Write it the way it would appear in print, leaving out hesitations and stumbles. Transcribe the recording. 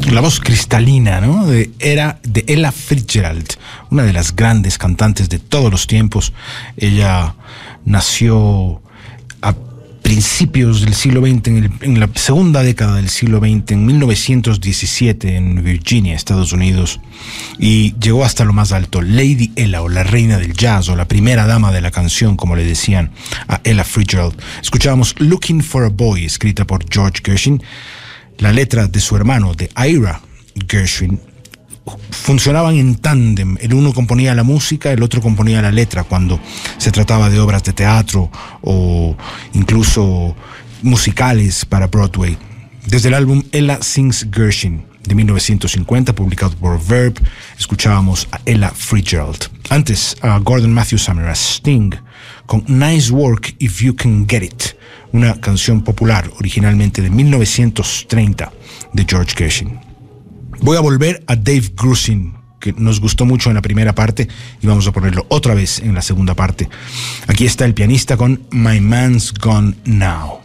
La voz cristalina, ¿no? Era de Ella Fitzgerald, una de las grandes cantantes de todos los tiempos. Ella nació a principios del siglo XX, en la segunda década del siglo XX, en 1917, en Virginia, Estados Unidos, y llegó hasta lo más alto. Lady Ella, o la reina del jazz, o la primera dama de la canción, como le decían a Ella Fitzgerald. Escuchábamos Looking for a Boy, escrita por George Gershwin. La letra de su hermano, de Ira Gershwin, funcionaban en tándem. El uno componía la música, el otro componía la letra cuando se trataba de obras de teatro o incluso musicales para Broadway. Desde el álbum Ella Sings Gershwin de 1950, publicado por Verve, escuchábamos a Ella Fitzgerald. Antes a Gordon Matthew Sumner, a Sting, con Nice Work If You Can Get It, una canción popular originalmente de 1930 de George Gershwin. Voy a volver a Dave Grusin, que nos gustó mucho en la primera parte, y vamos a ponerlo otra vez en la segunda parte. Aquí está el pianista con My Man's Gone Now.